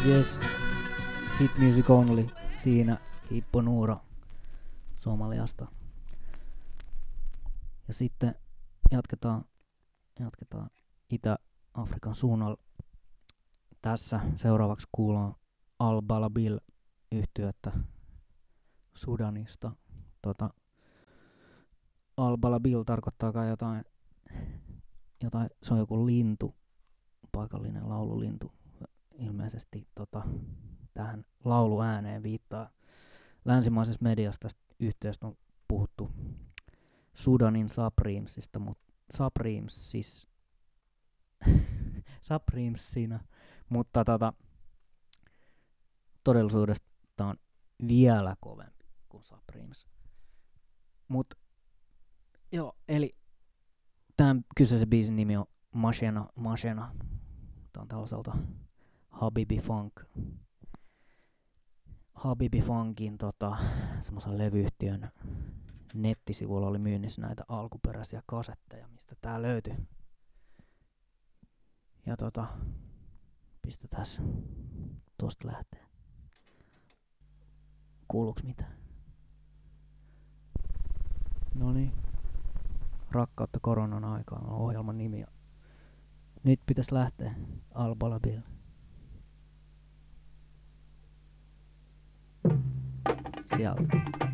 Yes, Hit Music Only, siinä Hippo Nuura Somaliasta. Ja sitten jatketaan Itä-Afrikan suunnalla. Tässä seuraavaksi kuullaan Al-Balabil yhtyettä Sudanista. Al-Balabil tarkoittaa kai jotain, se on joku lintu, paikallinen laululintu. Ilmeisesti tähän lauluääneen viittaa länsimaisessa mediassa. Tästä yhtyeestä on puhuttu Sudanin Supremesista, Supremesina, mutta todellisuudessa tää on vielä kovempi kuin Supremes. Mut joo, eli tämän kyseisen biisin nimi on Mashena. Tää on tällaiselta Habibi Funkin semmoisen levyyhtiön nettisivuilla oli myynnissä näitä alkuperäisiä kasetteja, mistä tää löytyi. Ja pistetäs tosta lähtee. Kuuluuks mitään? Noniin. Rakkautta koronan aikaan on ohjelman nimi. Nyt pitäis lähteä. Al-Balabil. Sieltä.